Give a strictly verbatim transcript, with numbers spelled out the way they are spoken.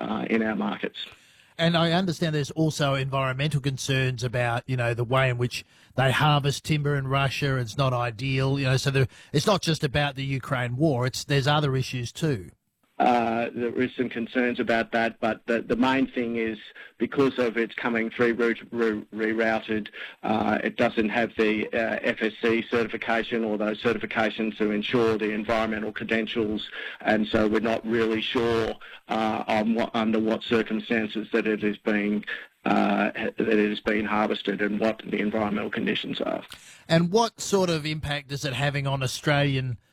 uh, in our markets. And I understand there's also environmental concerns about, you know, the way in which they harvest timber in Russia. It's not ideal, you know, so there, it's not just about the Ukraine war. It's there's other issues too. Uh, there is some concerns about that, but the, the main thing is because of its coming free route re- rerouted, uh, it doesn't have the uh, F S C certification or those certifications to ensure the environmental credentials, and so we're not really sure uh, on what, under what circumstances that it is being uh, that it is being harvested and what the environmental conditions are. And what sort of impact is it having on Australian